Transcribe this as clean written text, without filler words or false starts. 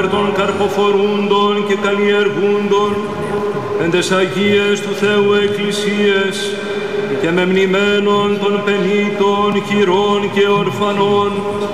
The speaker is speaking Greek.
των καρποφορούντων και καλλιεργούντων εν τες Αγίες του Θεού Εκκλησίες και μεμνημένων των πενήτων, χειρών και ορφανών